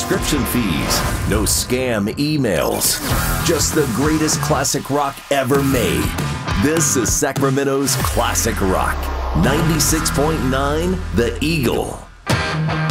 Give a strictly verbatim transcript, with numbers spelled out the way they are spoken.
subscription fees, no scam emails. Just the greatest classic rock ever made. This is Sacramento's Classic Rock. ninety-six point nine The Eagle.